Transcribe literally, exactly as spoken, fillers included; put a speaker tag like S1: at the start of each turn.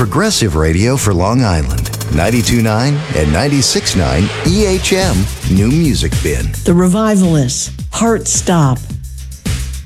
S1: progressive radio for Long Island. ninety-two point nine and ninety-six point nine E H M New Music Bin.
S2: The Revivalists, Heart Stop.